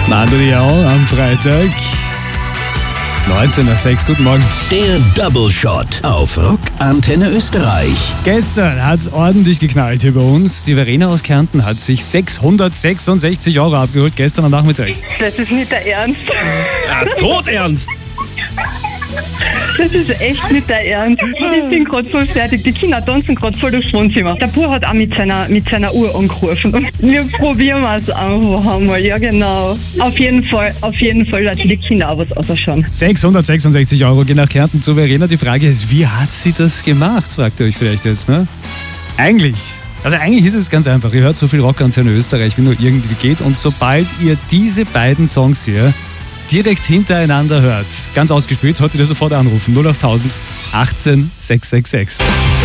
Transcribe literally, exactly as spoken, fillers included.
Mando Diao am Freitag. neunzehn Uhr sechs, guten Morgen. Der Double Shot auf Rock Antenne Österreich. Gestern hat es ordentlich geknallt hier bei uns. Die Verena aus Kärnten hat sich sechshundertsechsundsechzig Euro abgeholt gestern am Nachmittag. Das ist nicht der Ernst. Ja, todernst! Das ist echt nicht der Ernst. Ich bin gerade voll fertig. Die Kinder tanzen gerade voll durchs Wohnzimmer. Der Bub hat auch mit seiner, mit seiner Uhr angerufen. Wir probieren es einfach einmal. Ja, genau. Auf jeden Fall, auf jeden Fall, dass die Kinder auch was ausschauen. sechshundertsechsundsechzig Euro gehen nach Kärnten zu Verena. Die Frage ist, wie hat sie das gemacht? Fragt ihr euch vielleicht jetzt, ne? Eigentlich. Also eigentlich ist es ganz einfach. Ihr hört so viel Rock Antenne Österreich, wie nur irgendwie geht. Und sobald ihr diese beiden Songs hier direkt hintereinander hört, ganz ausgespielt, solltet ihr sofort anrufen. null acht tausend achtzehn sechshundertsechsundsechzig.